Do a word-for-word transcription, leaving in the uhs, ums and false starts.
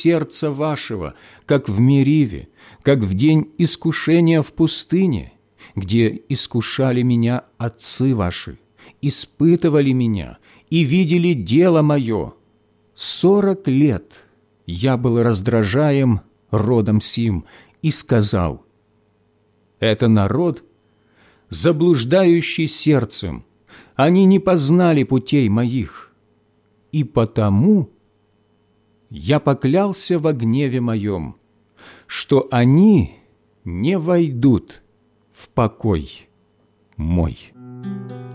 сердца вашего, как в Мериве, как в день искушения в пустыне, где искушали меня отцы ваши, испытывали меня и видели дело мое. Сорок лет я был раздражаем родом сим и сказал: это народ, заблуждающий сердцем, они не познали путей моих, и потому я поклялся во гневе моем, что они не войдут в покой мой».